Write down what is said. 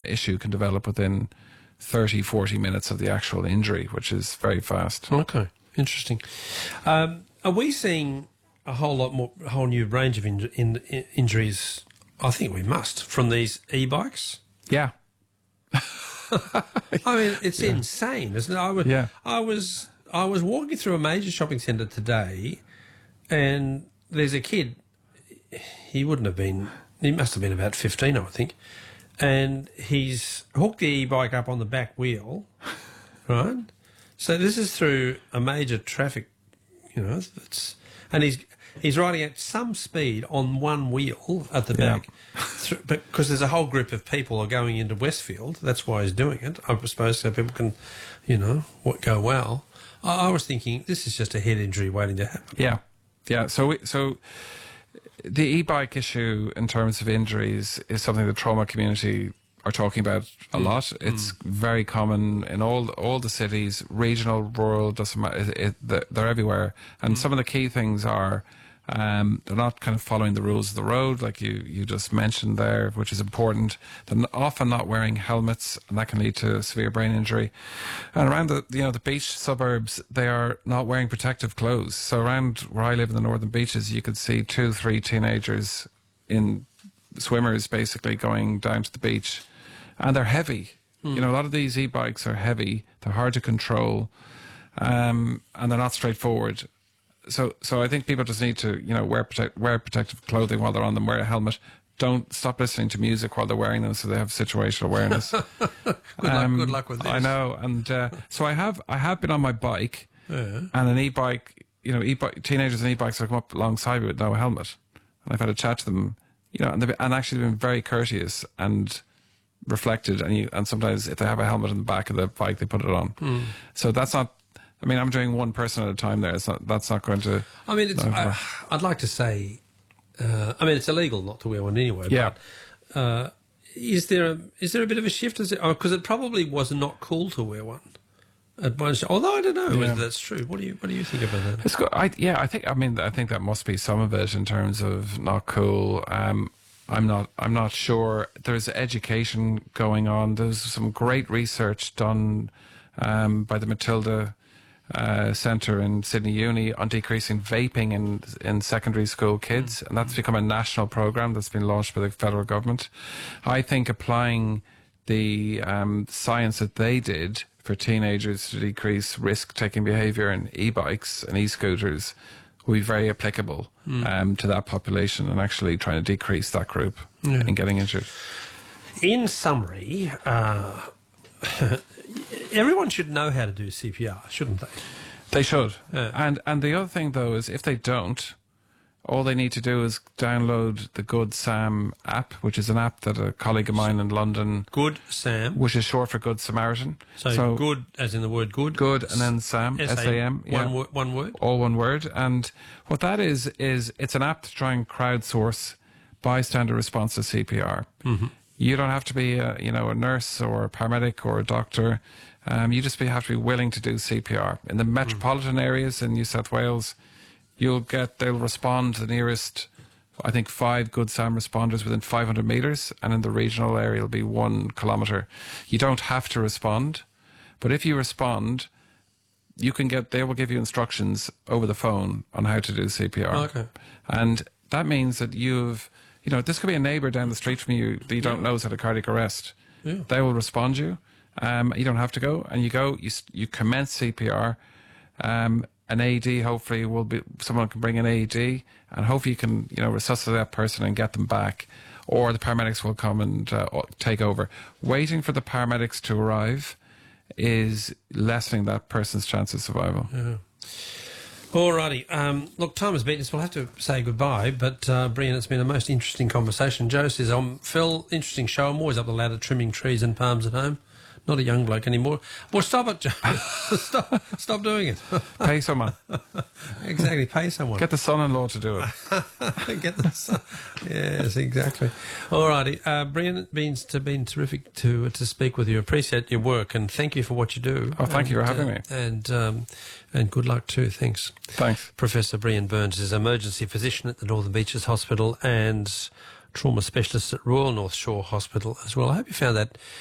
issue can develop within 30, 40 minutes of the actual injury, which is very fast. Okay, interesting. Are we seeing a whole new range of injuries? I think we must, from these e-bikes. Yeah. I mean, it's insane, isn't it? I was walking through a major shopping centre today, and there's a kid. He must have been about 15, I would think, and he's hooked the e-bike up on the back wheel, right? So this is through a major traffic, and he's riding at some speed on one wheel at the back, because there's a whole group of people are going into Westfield. That's why he's doing it, I suppose, so people can, go well. I was thinking this is just a head injury waiting to happen. Yeah. So the e-bike issue in terms of injuries is something the trauma community are talking about a lot. It's very common in all the cities, regional, rural, doesn't matter. They're everywhere. And some of the key things are they're not kind of following the rules of the road, like you just mentioned there, which is important. They're often not wearing helmets, and that can lead to severe brain injury. And around the beach suburbs, they are not wearing protective clothes. So around where I live in the northern beaches, you could see 2-3 teenagers in swimmers basically going down to the beach, and they're heavy. A lot of these e-bikes are heavy. They're hard to control, and they're not straightforward. So I think people just need to, wear protective clothing while they're on them, wear a helmet. Don't stop listening to music while they're wearing them, so they have situational awareness. Good luck with this. I know, and so I have been on my bike, and an e-bike. Teenagers and e-bikes have come up alongside me with no helmet, and I've had a chat to them, and actually been very courteous and reflected. And sometimes if they have a helmet in the back of the bike, they put it on. So that's not. I mean, I'm doing one person at a time there. That's not going to... I mean, I'd like to say... it's illegal not to wear one anyway. Yeah. But is there a bit of a shift? Because it probably was not cool to wear one at one. Although I don't know whether that's true. What do you think about that? It's good. I think that must be some of it in terms of not cool. I'm not sure. There's education going on. There's some great research done by the Matilda Centre in Sydney Uni on decreasing vaping in secondary school kids, and that's become a national programme that's been launched by the federal government. I think applying the science that they did for teenagers to decrease risk-taking behaviour in e-bikes and e-scooters will be very applicable to that population, and actually trying to decrease that group in getting injured. In summary, everyone should know how to do CPR, shouldn't they? They should. And the other thing, though, is if they don't, all they need to do is download the Good Sam app, which is an app that a colleague of mine in London... Good Sam? Which is short for Good Samaritan. So good, as in the word good? Good, and then Sam, S-A-M. One word? All one word. And what that is it's an app to try and crowdsource bystander response to CPR. Mm-hmm. You don't have to be a nurse or a paramedic or a doctor. You just have to be willing to do CPR. In the metropolitan areas in New South Wales, they'll respond to the nearest, I think, 5 Good Sam responders within 500 metres, and in the regional area it'll be 1 kilometre. You don't have to respond, but if you respond, they will give you instructions over the phone on how to do CPR. Okay. And that means that this could be a neighbour down the street from you that you don't know has had a cardiac arrest. Yeah. They will respond you. You don't have to go. And you commence CPR. An AED hopefully someone can bring an AED, and hopefully you can, resuscitate that person and get them back. Or the paramedics will come and take over. Waiting for the paramedics to arrive is lessening that person's chance of survival. Yeah. Alrighty. Look, time has beaten us. We'll have to say goodbye, but Brian, it's been a most interesting conversation. Joe says, Phil, interesting show. I'm always up the ladder trimming trees and palms at home. Not a young bloke anymore. Well, stop it, Joe. Stop doing it. Pay someone. Exactly, pay someone. Get the son-in-law to do it. Get the son. Yes, exactly. Alrighty. Brian, it's been terrific to speak with you. Appreciate your work, and thank you for what you do. Oh, thank you for having me. And good luck too. Thanks. Thanks. Professor Brian Burns is emergency physician at the Northern Beaches Hospital and trauma specialist at Royal North Shore Hospital as well. I hope you found that